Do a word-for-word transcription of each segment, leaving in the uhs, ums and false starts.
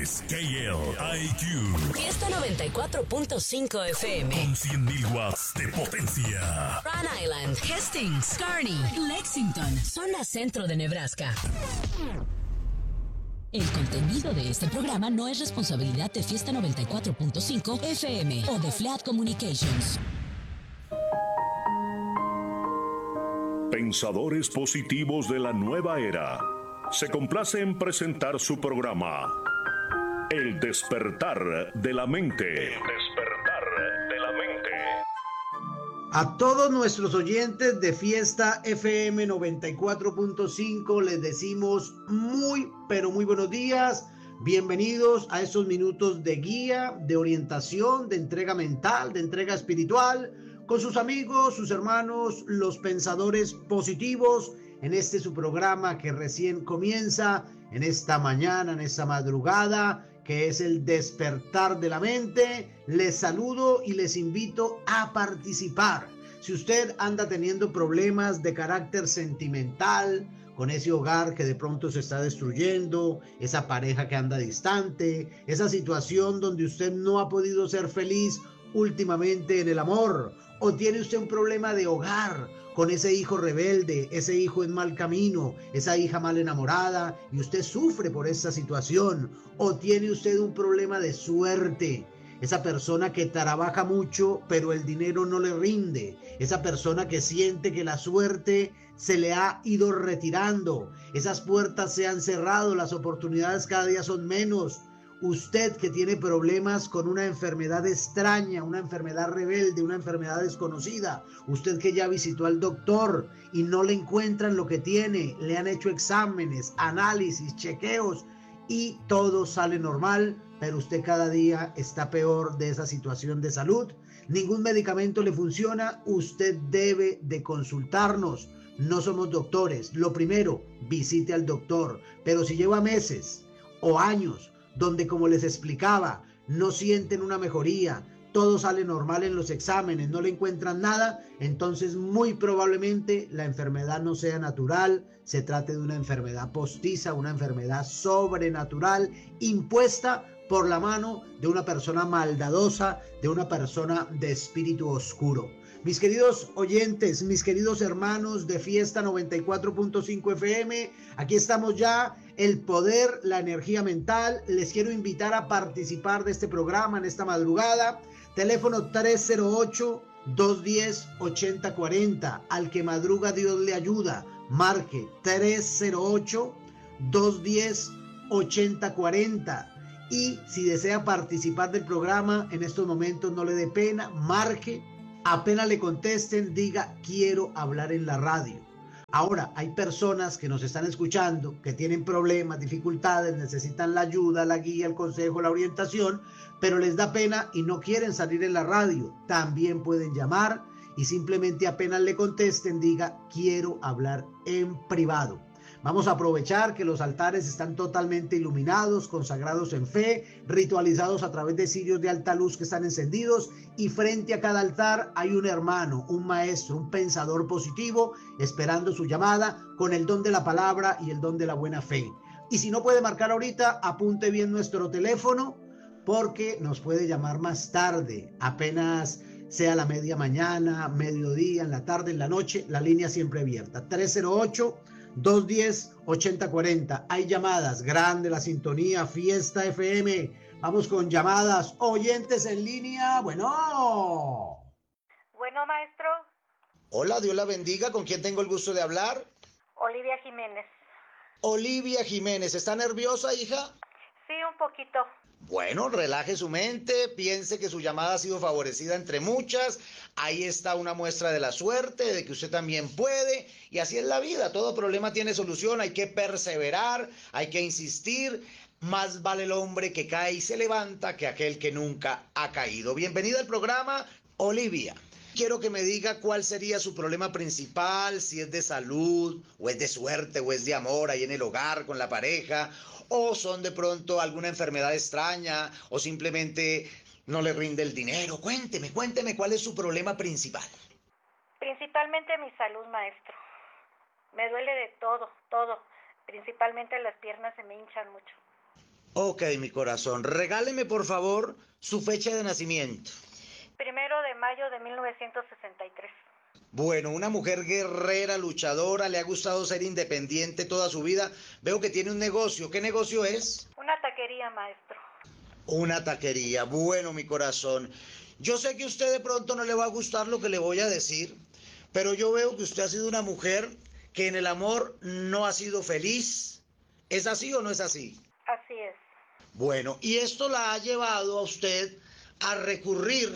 es K L I Q. Fiesta noventa y cuatro punto cinco F M. Con cien mil watts de potencia. Rhode Island, Hastings, Kearney, Lexington, zona centro de Nebraska. El contenido de este programa no es responsabilidad de Fiesta noventa y cuatro punto cinco F M o de Flat Communications. Pensadores positivos de la nueva era. Se complace en presentar su programa El despertar de la mente. El despertar de la mente. A todos nuestros oyentes de Fiesta F M noventa y cuatro punto cinco les decimos muy, pero muy buenos días. Bienvenidos a estos minutos de guía, de orientación, de entrega mental, de entrega espiritual, con sus amigos, sus hermanos, los pensadores positivos, en este su programa que recién comienza, en esta mañana, en esta madrugada, que es el despertar de la mente. Les saludo y les invito a participar. Si usted anda teniendo problemas de carácter sentimental, con ese hogar que de pronto se está destruyendo, esa pareja que anda distante, esa situación donde usted no ha podido ser feliz últimamente en el amor, o tiene usted un problema de hogar con ese hijo rebelde, ese hijo en mal camino, esa hija mal enamorada, y usted sufre por esa situación, o tiene usted un problema de suerte, esa persona que trabaja mucho pero el dinero no le rinde, esa persona que siente que la suerte se le ha ido retirando, esas puertas se han cerrado, las oportunidades cada día son menos. Usted que tiene problemas con una enfermedad extraña, una enfermedad rebelde, una enfermedad desconocida, usted que ya visitó al doctor y no le encuentran lo que tiene, le han hecho exámenes, análisis, chequeos y todo sale normal, pero usted cada día está peor de esa situación de salud, ningún medicamento le funciona, usted debe de consultarnos. No somos doctores. Lo primero, visite al doctor, pero si lleva meses o años donde, como les explicaba, no sienten una mejoría, todo sale normal en los exámenes, no le encuentran nada, entonces muy probablemente la enfermedad no sea natural, se trate de una enfermedad postiza, una enfermedad sobrenatural impuesta por la mano de una persona maldadosa, de una persona de espíritu oscuro. Mis queridos oyentes, mis queridos hermanos de Fiesta noventa y cuatro punto cinco F M, aquí estamos ya, el poder, la energía mental. Les quiero invitar a participar de este programa en esta madrugada. Teléfono tres cero ocho, dos uno cero, ocho cero cuatro cero. Al que madruga Dios le ayuda. Marque tres cero ocho, dos uno cero, ocho cero cuatro cero. Y si desea participar del programa en estos momentos, no le dé pena, marque. Apenas le contesten, diga quiero hablar en la radio. Ahora, hay personas que nos están escuchando, que tienen problemas, dificultades, necesitan la ayuda, la guía, el consejo, la orientación, pero les da pena y no quieren salir en la radio. También pueden llamar y simplemente apenas le contesten, diga quiero hablar en privado. Vamos a aprovechar que los altares están totalmente iluminados, consagrados en fe, ritualizados a través de cirios de alta luz que están encendidos, y frente a cada altar hay un hermano, un maestro, un pensador positivo esperando su llamada con el don de la palabra y el don de la buena fe. Y si no puede marcar ahorita, apunte bien nuestro teléfono porque nos puede llamar más tarde, apenas sea la media mañana, mediodía, en la tarde, en la noche, la línea siempre abierta. tres cero ocho, dos uno cero, ocho cero cuatro cero. Hay llamadas, grande la sintonía, Fiesta F M. Vamos con llamadas, oyentes en línea. Bueno. Bueno, maestro. Hola, Dios la bendiga. ¿Con quién tengo el gusto de hablar? Olivia Jiménez. Olivia Jiménez, ¿está nerviosa, hija? Sí, un poquito. Bueno, relaje su mente, piense que su llamada ha sido favorecida entre muchas, ahí está una muestra de la suerte, de que usted también puede, y así es la vida, todo problema tiene solución, hay que perseverar, hay que insistir, más vale el hombre que cae y se levanta que aquel que nunca ha caído. Bienvenida al programa, Olivia. Quiero que me diga cuál sería su problema principal, si es de salud, o es de suerte, o es de amor ahí en el hogar con la pareja, o son de pronto alguna enfermedad extraña, o simplemente no le rinde el dinero. Cuénteme, cuénteme cuál es su problema principal. Principalmente mi salud, maestro. Me duele de todo, todo. Principalmente las piernas se me hinchan mucho. Ok, mi corazón, regáleme por favor su fecha de nacimiento. Primero de mayo de mil novecientos sesenta y tres. Bueno, una mujer guerrera, luchadora, le ha gustado ser independiente toda su vida. Veo que tiene un negocio. ¿Qué negocio es? Una taquería, maestro. Una taquería. Bueno, mi corazón, yo sé que a usted de pronto no le va a gustar lo que le voy a decir, pero yo veo que usted ha sido una mujer que en el amor no ha sido feliz. ¿Es así o no es así? Así es. Bueno, y esto la ha llevado a usted a recurrir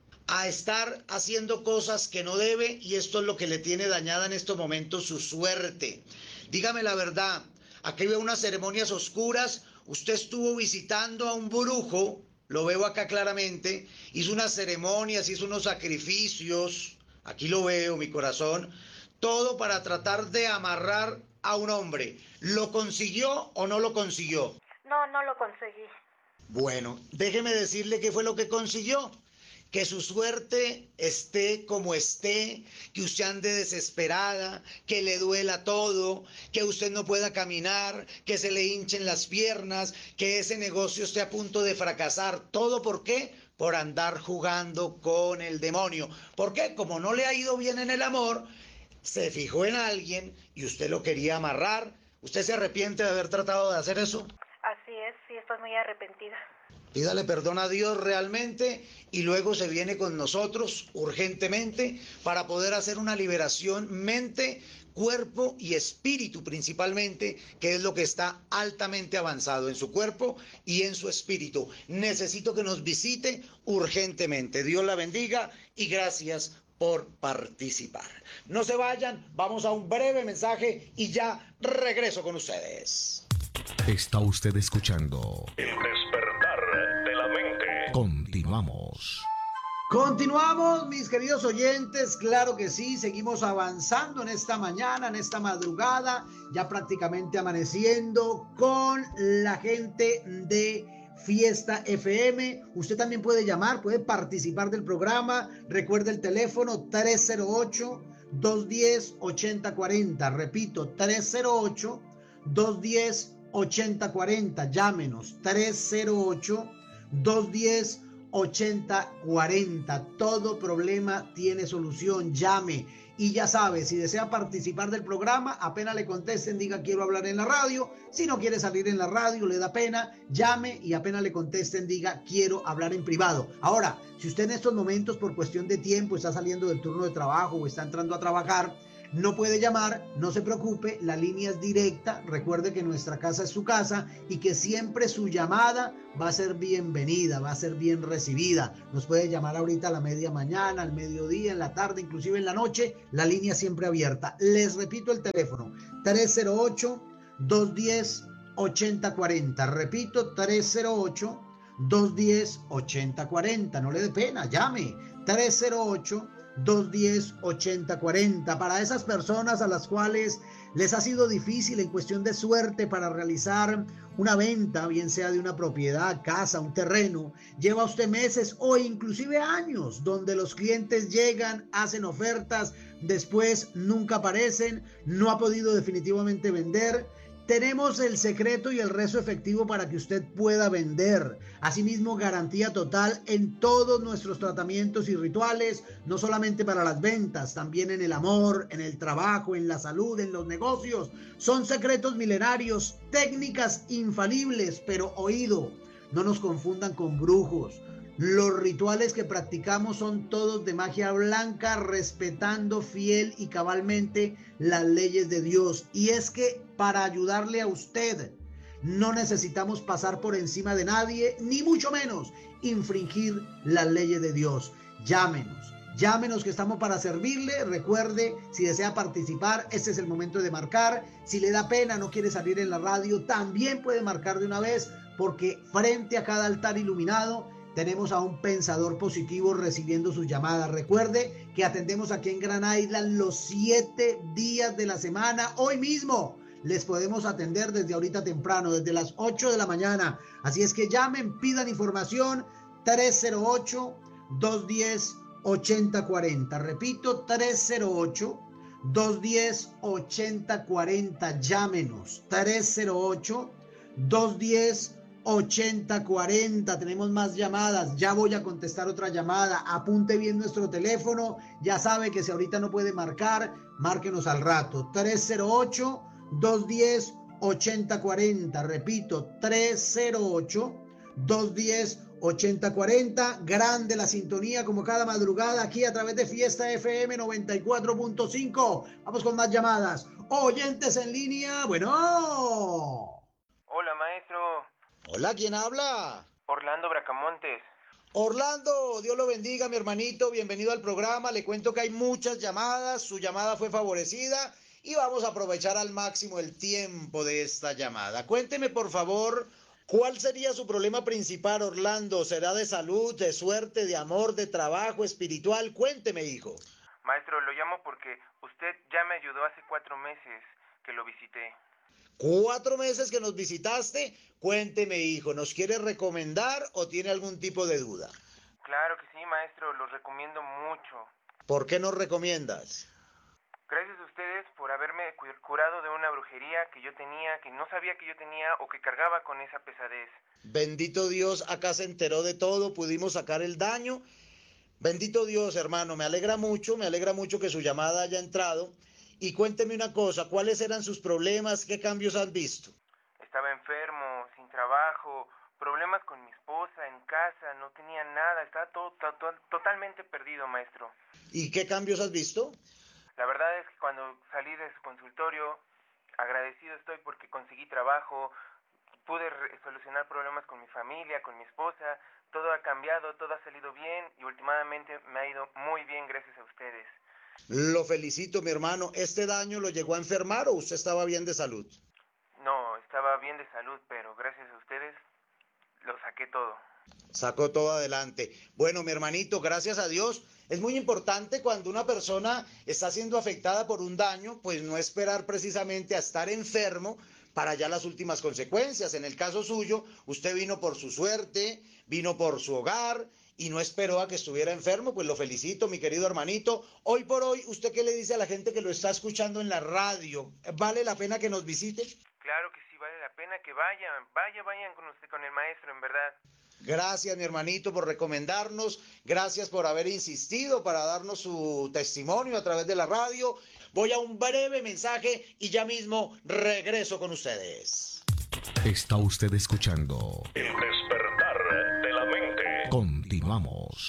a estar haciendo cosas que no debe, y esto es lo que le tiene dañada en estos momentos su suerte. Dígame la verdad, aquí veo unas ceremonias oscuras, usted estuvo visitando a un brujo, lo veo acá claramente, hizo unas ceremonias, hizo unos sacrificios, aquí lo veo, mi corazón, todo para tratar de amarrar a un hombre. ¿Lo consiguió o no lo consiguió? No, no lo conseguí. Bueno, déjeme decirle qué fue lo que consiguió. Que su suerte esté como esté, que usted ande desesperada, que le duela todo, que usted no pueda caminar, que se le hinchen las piernas, que ese negocio esté a punto de fracasar. ¿Todo por qué? Por andar jugando con el demonio. ¿Por qué? Como no le ha ido bien en el amor, se fijó en alguien y usted lo quería amarrar. ¿Usted se arrepiente de haber tratado de hacer eso? Así es, sí, estoy muy arrepentida. Pídale perdón a Dios realmente y luego se viene con nosotros urgentemente para poder hacer una liberación mente, cuerpo y espíritu principalmente, que es lo que está altamente avanzado en su cuerpo y en su espíritu. Necesito que nos visite urgentemente. Dios la bendiga y gracias por participar. No se vayan, vamos a un breve mensaje y ya regreso con ustedes. Está usted escuchando El despertar de la mente. Continuamos. Continuamos, mis queridos oyentes, claro que sí, seguimos avanzando en esta mañana, en esta madrugada, ya prácticamente amaneciendo con la gente de Fiesta F M. Usted también puede llamar, puede participar del programa. Recuerde el teléfono tres cero ocho, dos uno cero, ocho cero cuatro cero. Repito, tres cero ocho, dos uno cero, ocho cero cuatro cero. Llámenos, tres cero ocho, dos uno cero, ocho cero cuatro cero. Todo problema tiene solución. Llame. Y ya sabe, si desea participar del programa, apenas le contesten, diga quiero hablar en la radio. Si no quiere salir en la radio, le da pena, llame y apenas le contesten, diga quiero hablar en privado. Ahora, si usted en estos momentos por cuestión de tiempo está saliendo del turno de trabajo o está entrando a trabajar, no puede llamar, no se preocupe, la línea es directa. Recuerde que nuestra casa es su casa y que siempre su llamada va a ser bienvenida, va a ser bien recibida. Nos puede llamar ahorita a la media mañana, al mediodía, en la tarde, inclusive en la noche, la línea siempre abierta. Les repito el teléfono, tres cero ocho, dos uno cero, ocho cero cuatro cero. Repito, tres cero ocho, dos uno cero, ocho cero cuatro cero. No le dé pena, llame, tres cero ocho, dos uno cero, ocho cero cuatro cero. Para esas personas a las cuales les ha sido difícil en cuestión de suerte para realizar una venta, bien sea de una propiedad, casa, un terreno, lleva usted meses o inclusive años donde los clientes llegan, hacen ofertas, después nunca aparecen, no ha podido definitivamente vender. Tenemos el secreto y el rezo efectivo para que usted pueda vender. Asimismo, garantía total en todos nuestros tratamientos y rituales, no solamente para las ventas, también en el amor, en el trabajo, en la salud, en los negocios. Son secretos milenarios, técnicas infalibles, pero oído, no nos confundan con brujos. Los rituales que practicamos son todos de magia blanca, respetando fiel y cabalmente las leyes de Dios. Y es que para ayudarle a usted, no necesitamos pasar por encima de nadie, ni mucho menos infringir las leyes de Dios. Llámenos, llámenos que estamos para servirle. Recuerde, si desea participar, este es el momento de marcar. Si le da pena, no quiere salir en la radio, también puede marcar de una vez, porque frente a cada altar iluminado tenemos a un pensador positivo recibiendo sus llamadas. Recuerde que atendemos aquí en Gran Island los siete días de la semana. Hoy mismo les podemos atender desde ahorita temprano, desde las ocho de la mañana. Así es que llamen, pidan información, tres cero ocho, dos uno cero, ocho cero cuatro cero. Repito, tres cero ocho, dos uno cero, ocho cero cuatro cero. Llámenos, tres cero ocho, dos uno cero, ochenta cuarenta. Tenemos más llamadas. Ya voy a contestar otra llamada. Apunte bien nuestro teléfono. Ya sabe que si ahorita no puede marcar, márquenos al rato. tres cero ocho, dos uno cero, ochenta cuarenta. Repito, tres cero ocho, dos uno cero, ochenta cuarenta. Grande la sintonía como cada madrugada aquí a través de Fiesta F M noventa y cuatro punto cinco. Vamos con más llamadas. Oyentes en línea. Bueno. Hola, maestro. Hola, ¿quién habla? Orlando Bracamontes. Orlando, Dios lo bendiga, mi hermanito. Bienvenido al programa. Le cuento que hay muchas llamadas. Su llamada fue favorecida y vamos a aprovechar al máximo el tiempo de esta llamada. Cuénteme, por favor, ¿cuál sería su problema principal, Orlando? ¿Será de salud, de suerte, de amor, de trabajo, espiritual? Cuénteme, hijo. Maestro, lo llamo porque usted ya me ayudó hace cuatro meses que lo visité. ¿Cuatro meses que nos visitaste? Cuénteme, hijo, ¿nos quiere recomendar o tiene algún tipo de duda? Claro que sí, maestro, los recomiendo mucho. ¿Por qué nos recomiendas? Gracias a ustedes por haberme curado de una brujería que yo tenía, que no sabía que yo tenía o que cargaba con esa pesadez. Bendito Dios, acá se enteró de todo, pudimos sacar el daño. Bendito Dios, hermano, me alegra mucho, me alegra mucho que su llamada haya entrado. Y cuénteme una cosa, ¿cuáles eran sus problemas? ¿Qué cambios han visto? Estaba enfermo, sin trabajo, problemas con mi esposa, en casa, no tenía nada, estaba todo, todo, totalmente perdido, maestro. ¿Y qué cambios has visto? La verdad es que cuando salí de su consultorio, agradecido estoy porque conseguí trabajo, pude solucionar problemas con mi familia, con mi esposa, todo ha cambiado, todo ha salido bien y últimamente me ha ido muy bien gracias a ustedes. Lo felicito, mi hermano. ¿Este daño lo llegó a enfermar o usted estaba bien de salud? No, estaba bien de salud, pero gracias a ustedes lo saqué todo. Sacó todo adelante. Bueno, mi hermanito, gracias a Dios. Es muy importante cuando una persona está siendo afectada por un daño, pues no esperar precisamente a estar enfermo para ya las últimas consecuencias. En el caso suyo, usted vino por su suerte, vino por su hogar y no esperó a que estuviera enfermo. Pues lo felicito, mi querido hermanito. Hoy por hoy, ¿usted qué le dice a la gente que lo está escuchando en la radio? ¿Vale la pena que nos visite? Claro que sí, vale la pena que vayan, vaya, vayan con usted, con el maestro, en verdad. Gracias, mi hermanito, por recomendarnos. Gracias por haber insistido para darnos su testimonio a través de la radio. Voy a un breve mensaje y ya mismo regreso con ustedes. Está usted escuchando El despertar de la mente. Continuamos.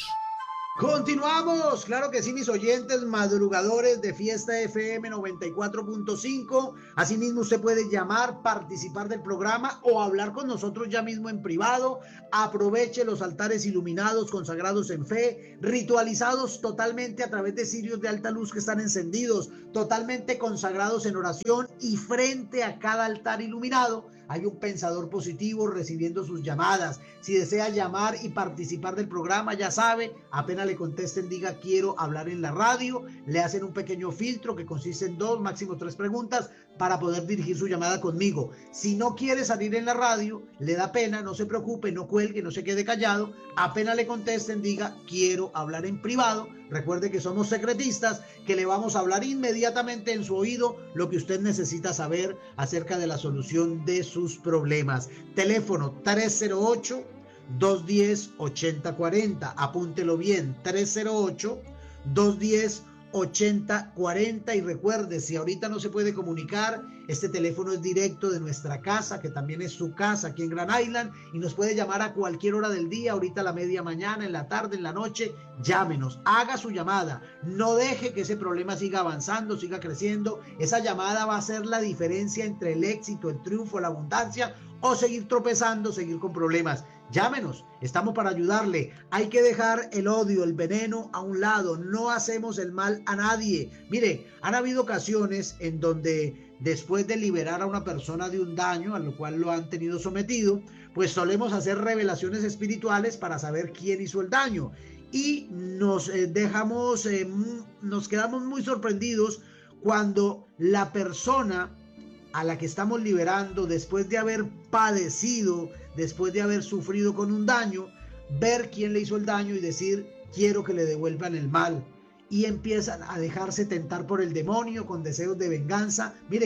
Continuamos, claro que sí, mis oyentes madrugadores de Fiesta F M noventa y cuatro punto cinco. Asimismo, usted puede llamar, participar del programa o hablar con nosotros ya mismo en privado. Aproveche los altares iluminados, consagrados en fe, ritualizados totalmente a través de cirios de alta luz que están encendidos, totalmente consagrados en oración, y frente a cada altar iluminado hay un pensador positivo recibiendo sus llamadas. Si desea llamar y participar del programa, ya sabe, apenas le contesten, diga quiero hablar en la radio, le hacen un pequeño filtro que consiste en dos, máximo tres preguntas para poder dirigir su llamada conmigo. Si no quiere salir en la radio, le da pena, no se preocupe, no cuelgue, no se quede callado, apenas le contesten, diga quiero hablar en privado. Recuerde que somos secretistas, que le vamos a hablar inmediatamente en su oído lo que usted necesita saber acerca de la solución de sus problemas. Teléfono tres cero ocho, dos uno cero, ochenta cuarenta. Apúntelo bien, tres cero ocho, dos uno cero, ochenta cuarenta. Y recuerde, si ahorita no se puede comunicar, este teléfono es directo de nuestra casa, que también es su casa aquí en Grand Island, y nos puede llamar a cualquier hora del día, ahorita a la media mañana, en la tarde, en la noche. Llámenos, haga su llamada, no deje que ese problema siga avanzando, siga creciendo. Esa llamada va a ser la diferencia entre el éxito, el triunfo, la abundancia, o seguir tropezando, seguir con problemas. Llámenos, estamos para ayudarle. Hay que dejar el odio, el veneno a un lado. No hacemos el mal a nadie. Mire, han habido ocasiones en donde después de liberar a una persona de un daño a lo cual lo han tenido sometido, pues solemos hacer revelaciones espirituales para saber quién hizo el daño. Y nos eh, dejamos, eh, nos quedamos muy sorprendidos cuando la persona a la que estamos liberando, después de haber padecido, después de haber sufrido con un daño, ver quién le hizo el daño y decir quiero que le devuelvan el mal, y empiezan a dejarse tentar por el demonio con deseos de venganza. Mire,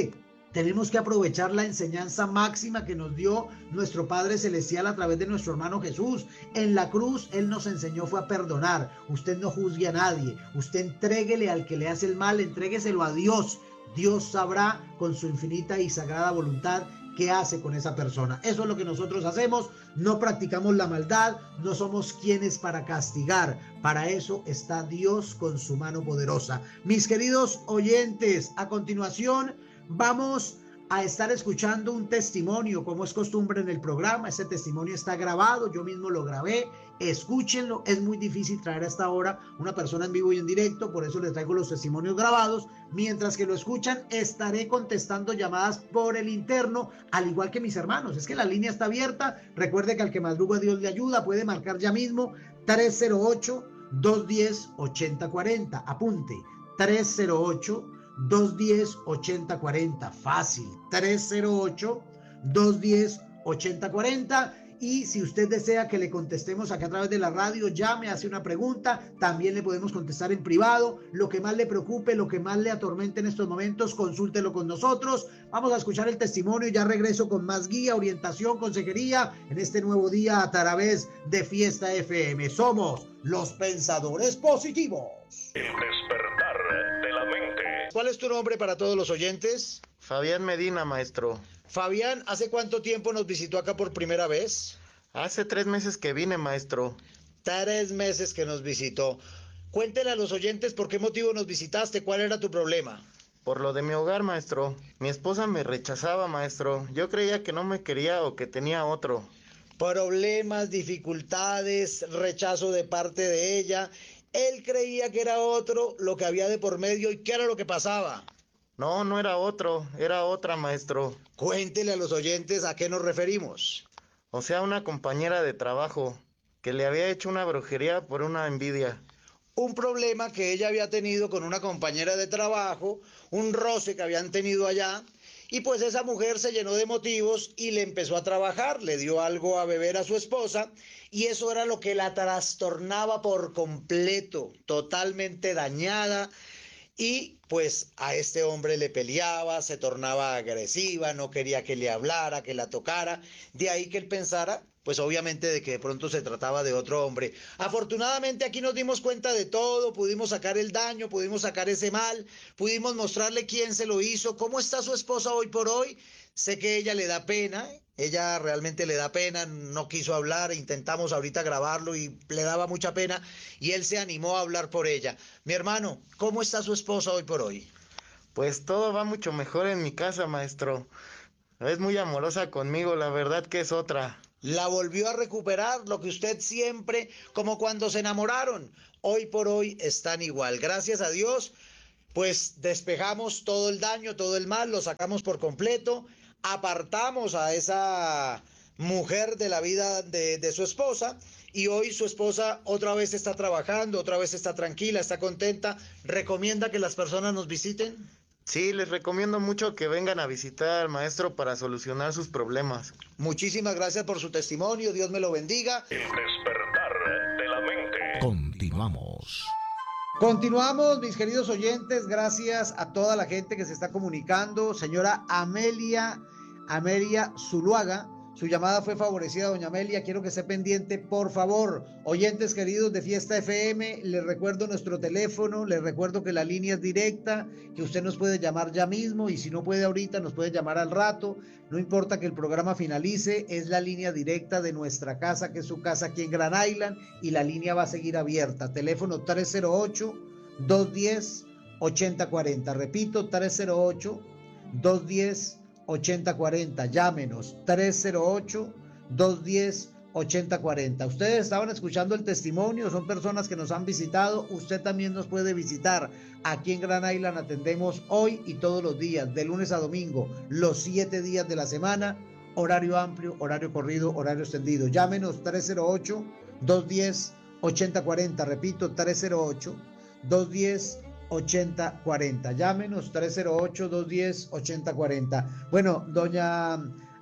Tenemos que aprovechar la enseñanza máxima que nos dio nuestro Padre Celestial a través de nuestro hermano Jesús. En la cruz Él nos enseñó fue a perdonar. Usted no juzgue a nadie. Usted entréguele al que le hace el mal, entrégueselo a Dios. Dios sabrá con su infinita y sagrada voluntad qué hace con esa persona. Eso es lo que nosotros hacemos. No practicamos la maldad. No somos quienes para castigar. Para eso está Dios con su mano poderosa. Mis queridos oyentes, a continuación vamos a estar escuchando un testimonio, como es costumbre en el programa. Ese testimonio está grabado, yo mismo lo grabé. Escúchenlo, es muy difícil traer a esta hora una persona en vivo y en directo, por eso les traigo los testimonios grabados. Mientras que lo escuchan, estaré contestando llamadas por el interno, al igual que mis hermanos. Es que la línea está abierta. Recuerde que al que madruga Dios le ayuda. Puede marcar ya mismo tres cero ocho, dos uno cero, ocho cero cuatro cero. Apunte, tres cero ocho, dos uno cero, ocho cero cuatro cero. Fácil, tres cero ocho, dos uno cero, ocho cero cuatro cero. Y si usted desea que le contestemos acá a través de la radio, llame, hace una pregunta, también le podemos contestar en privado. Lo que más le preocupe, lo que más le atormente en estos momentos, consúltelo con nosotros. Vamos a escuchar el testimonio y ya regreso con más guía, orientación, consejería en este nuevo día a través de Fiesta F M. Somos los pensadores positivos. El despertar de la mente. ¿Cuál es tu nombre para todos los oyentes? Fabián Medina, maestro. Fabián, ¿hace cuánto tiempo nos visitó acá por primera vez? Hace tres meses que vine, maestro. Tres meses que nos visitó. Cuéntele a los oyentes por qué motivo nos visitaste, cuál era tu problema. Por lo de mi hogar, maestro. Mi esposa me rechazaba, maestro. Yo creía que no me quería o que tenía otro. Problemas, dificultades, rechazo de parte de ella. Él creía que era otro lo que había de por medio. ¿Y qué era lo que pasaba? No, no era otro, era otra, maestro. Cuéntele a los oyentes a qué nos referimos. O sea, una compañera de trabajo que le había hecho una brujería por una envidia. Un problema que ella había tenido con una compañera de trabajo, un roce que habían tenido allá, y pues esa mujer se llenó de motivos y le empezó a trabajar, le dio algo a beber a su esposa, y eso era lo que la trastornaba por completo, totalmente dañada. Y pues a este hombre le peleaba, se tornaba agresiva, no quería que le hablara, que la tocara. De ahí que él pensara, pues obviamente de que de pronto se trataba de otro hombre. Afortunadamente aquí nos dimos cuenta de todo, pudimos sacar el daño, pudimos sacar ese mal, pudimos mostrarle quién se lo hizo, cómo está su esposa hoy por hoy. Sé que ella le da pena, ella realmente le da pena, no quiso hablar, intentamos ahorita grabarlo y le daba mucha pena y él se animó a hablar por ella. Mi hermano, ¿cómo está su esposa hoy por hoy? Pues todo va mucho mejor en mi casa, maestro. Es muy amorosa conmigo, la verdad que es otra. La volvió a recuperar, lo que usted siempre, como cuando se enamoraron. Hoy por hoy están igual. Gracias a Dios, pues despejamos todo el daño, todo el mal, lo sacamos por completo. Apartamos a esa mujer de la vida de, de su esposa y hoy su esposa otra vez está trabajando, otra vez está tranquila, está contenta. ¿Recomienda que las personas nos visiten? Sí, les recomiendo mucho que vengan a visitar al maestro para solucionar sus problemas. Muchísimas gracias por su testimonio, Dios me lo bendiga. El despertar de la mente. Continuamos. Continuamos, mis queridos oyentes, gracias a toda la gente que se está comunicando. Señora Amelia, Amelia Zuluaga, su llamada fue favorecida, doña Amelia, quiero que esté pendiente, por favor. Oyentes queridos de Fiesta F M, les recuerdo nuestro teléfono, les recuerdo que la línea es directa, que usted nos puede llamar ya mismo y si no puede ahorita nos puede llamar al rato, no importa que el programa finalice, es la línea directa de nuestra casa, que es su casa aquí en Grand Island, y la línea va a seguir abierta. Teléfono tres cero ocho, dos uno cero, ocho cero cuatro cero, repito, tres cero ocho, dos uno cero, ocho cero cuatro cero, llámenos, tres cero ocho, dos uno cero, ocho cero cuatro cero. Ustedes estaban escuchando el testimonio, son personas que nos han visitado, usted también nos puede visitar. Aquí en Grand Island atendemos hoy y todos los días, de lunes a domingo, los siete días de la semana, horario amplio, horario corrido, horario extendido. Llámenos tres cero ocho, dos uno cero, ocho cero cuatro cero, repito, tres cero ocho, dos uno cero, ocho cero cuatro cero. Llámenos tres cero ocho, dos uno cero, ocho cero cuatro cero. Bueno, doña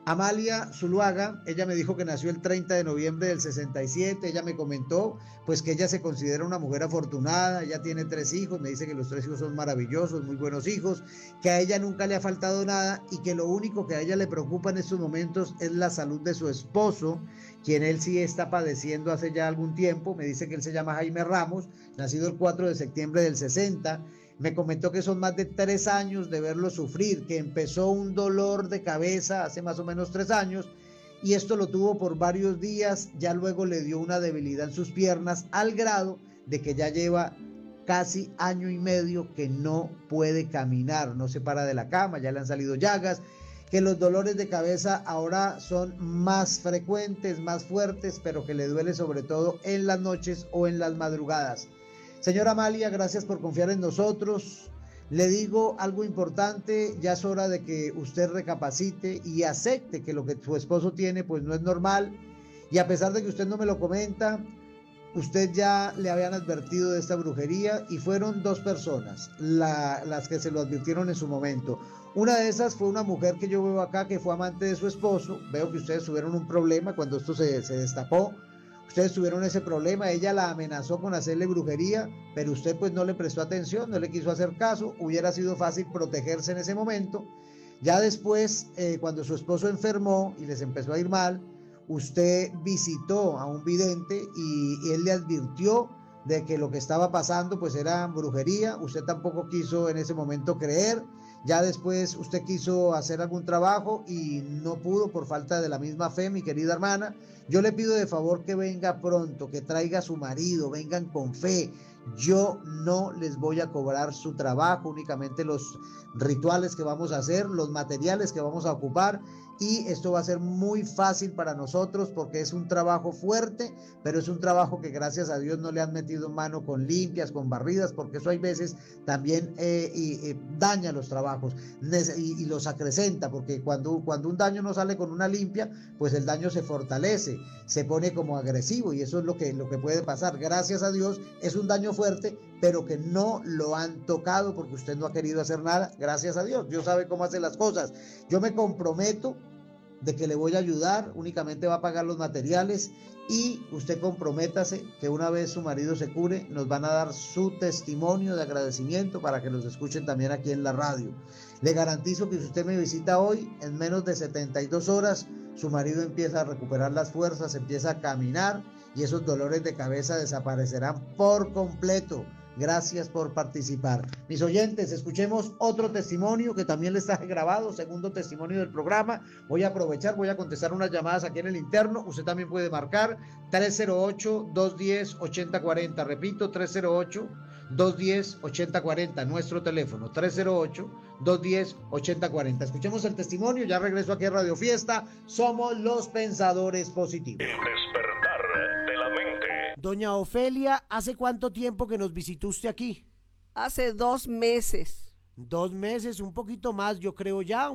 Amalia Zuluaga, ella me dijo que nació el treinta de noviembre del sesenta y siete, ella me comentó pues que ella se considera una mujer afortunada, ella tiene tres hijos, me dice que los tres hijos son maravillosos, muy buenos hijos, que a ella nunca le ha faltado nada y que lo único que a ella le preocupa en estos momentos es la salud de su esposo, quien él sí está padeciendo hace ya algún tiempo. Me dice que él se llama Jaime Ramos, nacido el cuatro de septiembre del sesenta. Me comentó que son más de tres años de verlo sufrir, que empezó un dolor de cabeza hace más o menos tres años y esto lo tuvo por varios días, ya luego le dio una debilidad en sus piernas al grado de que ya lleva casi año y medio que no puede caminar, no se para de la cama, ya le han salido llagas, que los dolores de cabeza ahora son más frecuentes, más fuertes, pero que le duele sobre todo en las noches o en las madrugadas. Señora Amalia, gracias por confiar en nosotros. Le digo algo importante, ya es hora de que usted recapacite y acepte que lo que su esposo tiene pues no es normal. Y a pesar de que usted no me lo comenta, usted ya le habían advertido de esta brujería y fueron dos personas la, las que se lo advirtieron en su momento. Una de esas fue una mujer que yo veo acá que fue amante de su esposo. Veo que ustedes tuvieron un problema cuando esto se, se destapó. Ustedes tuvieron ese problema, ella la amenazó con hacerle brujería, pero usted pues no le prestó atención, no le quiso hacer caso. Hubiera sido fácil protegerse en ese momento. Ya después, eh, cuando su esposo enfermó y les empezó a ir mal, usted visitó a un vidente y, y él le advirtió de que lo que estaba pasando pues era brujería. Usted tampoco quiso en ese momento creer. Ya después usted quiso hacer algún trabajo y no pudo por falta de la misma fe, mi querida hermana. Yo le pido de favor que venga pronto, que traiga a su marido, vengan con fe. Yo no les voy a cobrar su trabajo, únicamente los rituales que vamos a hacer, los materiales que vamos a ocupar, y esto va a ser muy fácil para nosotros porque es un trabajo fuerte, pero es un trabajo que gracias a Dios no le han metido mano con limpias, con barridas, porque eso hay veces también eh, y, eh, daña los trabajos y, y los acrecenta, porque cuando, cuando un daño no sale con una limpia, pues el daño se fortalece, se pone como agresivo, y eso es lo que, lo que puede pasar. Gracias a Dios es un daño fuerte, pero que no lo han tocado porque usted no ha querido hacer nada. Gracias a Dios, Dios sabe cómo hace las cosas. Yo me comprometo de que le voy a ayudar, únicamente va a pagar los materiales y usted comprométase que una vez su marido se cure, nos van a dar su testimonio de agradecimiento para que los escuchen también aquí en la radio. Le garantizo que si usted me visita hoy, en menos de setenta y dos horas, su marido empieza a recuperar las fuerzas, empieza a caminar y esos dolores de cabeza desaparecerán por completo. Gracias por participar. Mis oyentes, escuchemos otro testimonio que también les traje grabado, segundo testimonio del programa. Voy a aprovechar, voy a contestar unas llamadas aquí en el interno. Usted también puede marcar tres cero ocho, dos uno cero, ocho cero cuatro cero. Repito, tres cero ocho, dos uno cero, ocho cero cuatro cero. Nuestro teléfono, tres cero ocho, dos uno cero, ocho cero cuatro cero. Escuchemos el testimonio, ya regreso aquí a Radio Fiesta. Somos los pensadores positivos. El despertar de la mente. Doña Ofelia, ¿hace cuánto tiempo que nos visitó usted aquí? Hace dos meses. Dos meses, un poquito más, yo creo ya.